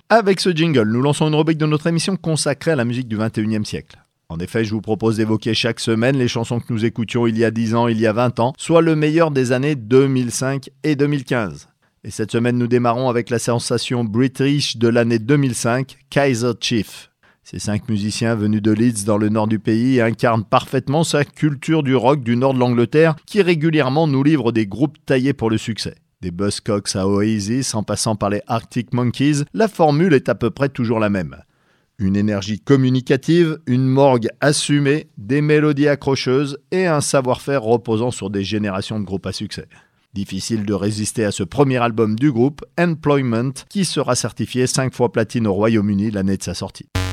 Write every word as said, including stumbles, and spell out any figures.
Avec ce jingle, nous lançons une rubrique de notre émission consacrée à la musique du vingt et unième siècle. En effet, je vous propose d'évoquer chaque semaine les chansons que nous écoutions il y a dix ans, il y a vingt ans, soit le meilleur des années deux mille cinq et deux mille quinze. Et cette semaine, nous démarrons avec la sensation british de l'année deux mille cinq, Kaiser Chief. Ces cinq musiciens venus de Leeds dans le nord du pays incarnent parfaitement sa culture du rock du nord de l'Angleterre qui régulièrement nous livre des groupes taillés pour le succès. Des Buzzcocks à Oasis en passant par les Arctic Monkeys, la formule est à peu près toujours la même. Une énergie communicative, une morgue assumée, des mélodies accrocheuses et un savoir-faire reposant sur des générations de groupes à succès. Difficile de résister à ce premier album du groupe, Employment, qui sera certifié cinq fois platine au Royaume-Uni l'année de sa sortie.